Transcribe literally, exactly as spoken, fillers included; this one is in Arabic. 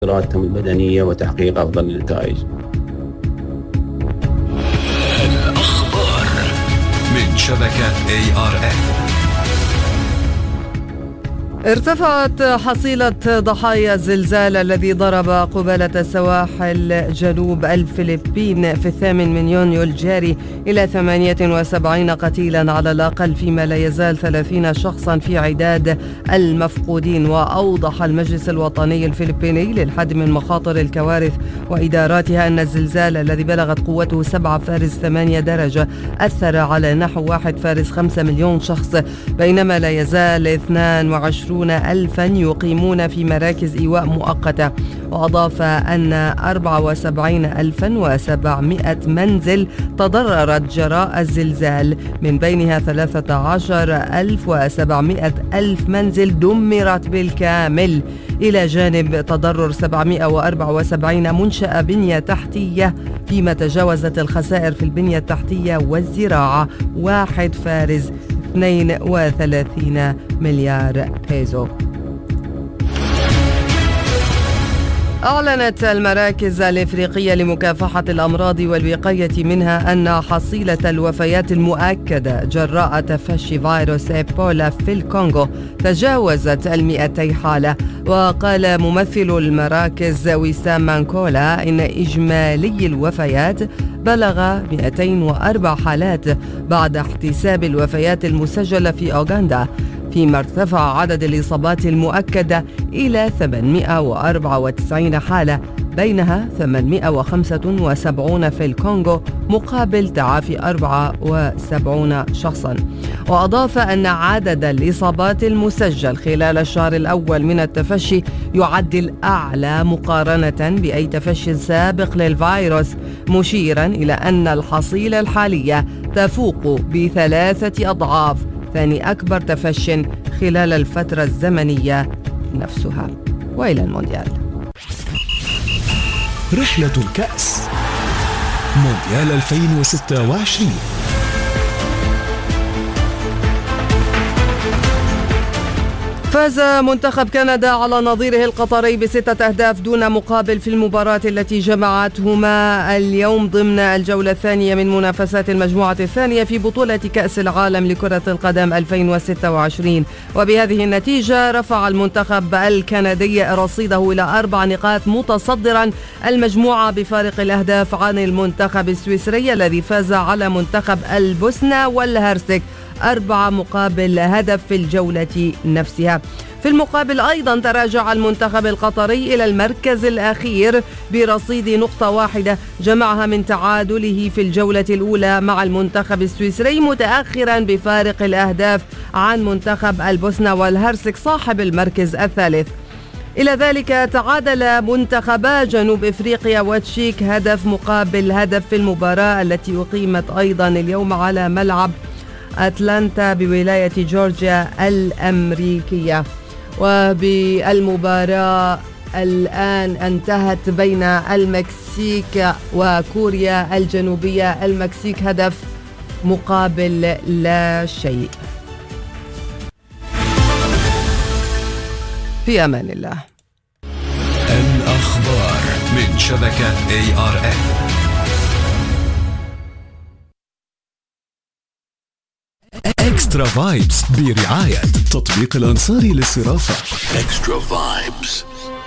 قدراتهم البدنية وتحقيق أفضل النتائج. الأخبار من شبكة إيه آر إن. ارتفعت حصيلة ضحايا الزلزال الذي ضرب قبالة سواحل جنوب الفلبين في الثامن من يونيو الجاري إلى ثمانية وسبعين قتيلا على الأقل، فيما لا يزال ثلاثين شخصا في عداد المفقودين. وأوضح المجلس الوطني الفلبيني للحد من مخاطر الكوارث وإداراتها أن الزلزال الذي بلغت قوته سبعة فاصلة ثمانية درجة أثر على نحو واحد فاصلة خمسة مليون شخص، بينما لا يزال اثنين وعشرين ألفا يقيمون في مراكز إيواء مؤقتة. وأضاف أن أربعة وسبعين ألفا وسبعمائة منزل تضررت جراء الزلزال، من بينها ثلاثة عشر ألف وسبعمائة ألف منزل دمرت بالكامل، إلى جانب تضرر سبعمائة وأربعة وسبعين منشأة بنية تحتية، فيما تجاوزت الخسائر في البنية التحتية والزراعة واحد فارز اثنين وثلاثين مليار بيزو. أعلنت المراكز الإفريقية لمكافحة الأمراض والوقاية منها أن حصيلة الوفيات المؤكدة جراء تفشي فيروس إيبولا في الكونغو تجاوزت المئتي حالة. وقال ممثل المراكز وسام مانكولا إن إجمالي الوفيات بلغ مئتين وأربع حالات بعد احتساب الوفيات المسجلة في أوغندا، فيما ارتفع عدد الإصابات المؤكدة إلى ثمانمائة وأربعة وتسعين حالة، بينها ثمانمائة وخمسة وسبعين في الكونغو مقابل تعافي أربعة وسبعين شخصا. وأضاف أن عدد الإصابات المسجل خلال الشهر الأول من التفشي يعد الأعلى مقارنة بأي تفشي سابق للفيروس، مشيرا إلى أن الحصيلة الحالية تفوق بثلاثة أضعاف ثاني أكبر تفش خلال الفترة الزمنية نفسها. وإلى المونديال. رحلة الكأس مونديال ألفين وستة وعشرين. فاز منتخب كندا على نظيره القطري بستة أهداف دون مقابل في المباراة التي جمعتهما اليوم ضمن الجولة الثانية من منافسات المجموعة الثانية في بطولة كأس العالم لكرة القدم ألفين وستة وعشرين. وبهذه النتيجة رفع المنتخب الكندي رصيده إلى أربع نقاط، متصدرا المجموعة بفارق الأهداف عن المنتخب السويسري الذي فاز على منتخب البوسنة والهرسك أربعة مقابل هدف في الجولة نفسها. في المقابل أيضا تراجع المنتخب القطري إلى المركز الأخير برصيد نقطة واحدة جمعها من تعادله في الجولة الأولى مع المنتخب السويسري، متأخرا بفارق الأهداف عن منتخب البوسنة والهرسك صاحب المركز الثالث. إلى ذلك تعادل منتخبا جنوب إفريقيا وتشيك هدف مقابل هدف في المباراة التي أقيمت أيضا اليوم على ملعب أتلانتا بولاية جورجيا الأمريكية. وبالمباراة الآن انتهت بين المكسيك وكوريا الجنوبية، المكسيك هدف مقابل لا شيء. في أمان الله. الأخبار من شبكة إيه آر إن. اكسترا فايبس برعاية تطبيق الأنصاري للصرافة. اكسترا فايبس.